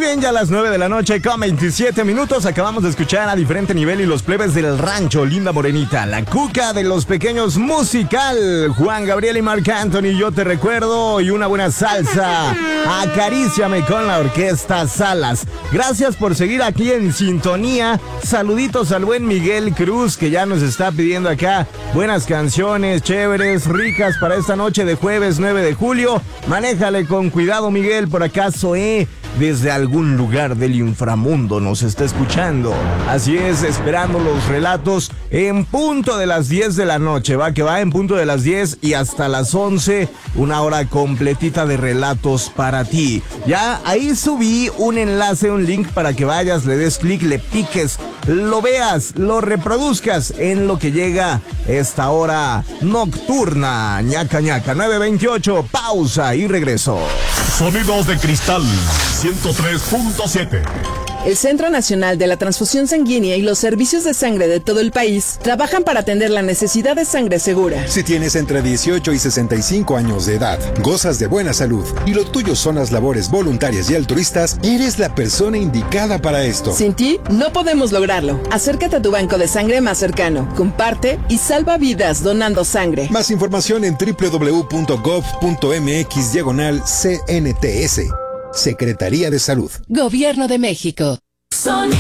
bien, ya a las 9 de la noche con 27 minutos acabamos de escuchar a Diferente Nivel y los Plebes del Rancho, Linda Morenita, La Cuca de los Pequeños Musical, Juan Gabriel y Marc Anthony, Yo Te Recuerdo, y una buena salsa, Acaríciame con la Orquesta Salas. Gracias por seguir aquí en sintonía. Saluditos al buen Miguel Cruz, que ya nos está pidiendo acá buenas canciones, chéveres, ricas para esta noche de jueves 9 de julio. Manéjale con cuidado, Miguel. Por acá Zoé, desde algún lugar del inframundo, nos está escuchando. Así es, esperando los relatos en punto de las 10 de la noche. Va que va, en punto de las 10 y hasta las 11, una hora completita de relatos para ti. Ya ahí subí un enlace, un link para que vayas, le des clic, le piques, lo veas, lo reproduzcas en lo que llega esta hora nocturna. Ñaca ñaca, 9:28, pausa y regreso. Sonidos de Cristal 103.7. El Centro Nacional de la Transfusión Sanguínea y los servicios de sangre de todo el país trabajan para atender la necesidad de sangre segura. Si tienes entre 18 y 65 años de edad, gozas de buena salud y lo tuyo son las labores voluntarias y altruistas, eres la persona indicada para esto. Sin ti, no podemos lograrlo. Acércate a tu banco de sangre más cercano, comparte y salva vidas donando sangre. Más información en www.gov.mx/CNTS. Secretaría de Salud. Gobierno de México.